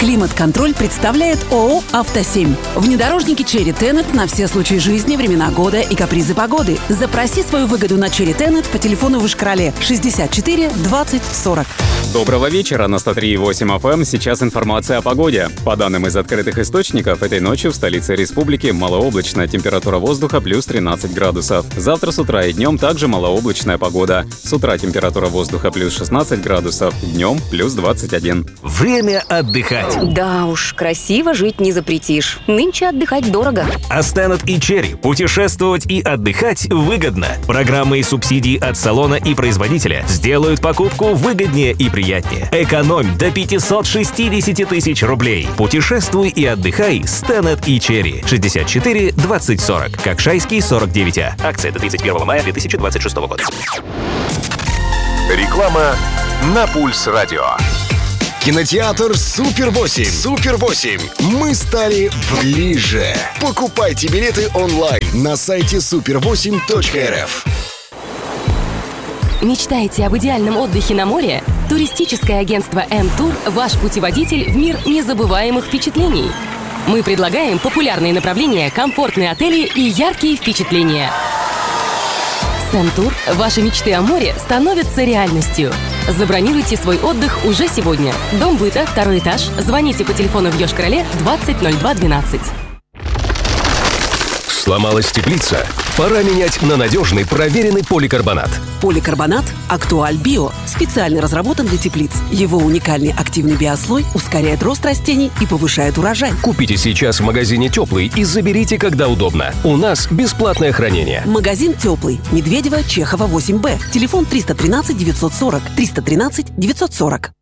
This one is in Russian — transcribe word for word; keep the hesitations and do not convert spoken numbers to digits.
Климат-контроль представляет ООО «Автосемь». Внедорожники Cherry Tenet на все случаи жизни, времена года и капризы погоды. Запроси свою выгоду на Cherry Tenet по телефону в Ишкарале шестьдесят четыре двадцать сорок. Доброго вечера, на сто три и восемь эф эм. Сейчас информация о погоде. По данным из открытых источников, этой ночью в столице республики малооблачная, температура воздуха плюс тринадцать градусов. Завтра с утра и днем также малооблачная погода. С утра температура воздуха плюс шестнадцать градусов, днем плюс двадцать один. Время отдыхать. Да уж, красиво жить не запретишь. Нынче отдыхать дорого. А Stannet и Cherry путешествовать и отдыхать выгодно. Программы и субсидии от салона и производителя сделают покупку выгоднее и приятнее. Экономь до пятьсот шестьдесят тысяч рублей. Путешествуй и отдыхай с Stannet и Cherry. шестьдесят четыре двадцать сорок. Кокшайский сорок девять А. Акция до тридцать первого мая две тысячи двадцать шестого года. Реклама на Пульс Радио. Кинотеатр Супер восемь. Супер восемь. Мы стали ближе. Покупайте билеты онлайн на сайте супер восемь точка эр эф. Мечтаете об идеальном отдыхе на море? Туристическое агентство M-Tour – ваш путеводитель в мир незабываемых впечатлений. Мы предлагаем популярные направления, комфортные отели и яркие впечатления. С M-Tour ваши мечты о море становятся реальностью. Забронируйте свой отдых уже сегодня. Дом быта, второй этаж. Звоните по телефону в Йошкар-Оле двадцать ноль два двенадцать. Сломалась теплица? Пора менять на надежный, проверенный поликарбонат. Поликарбонат «Актуаль Био» специально разработан для теплиц. Его уникальный активный биослой ускоряет рост растений и повышает урожай. Купите сейчас в магазине «Теплый» и заберите, когда удобно. У нас бесплатное хранение. Магазин «Теплый». Медведева, Чехова, восемь Б. Телефон триста тринадцать девятьсот сорок. триста тринадцать девятьсот сорок.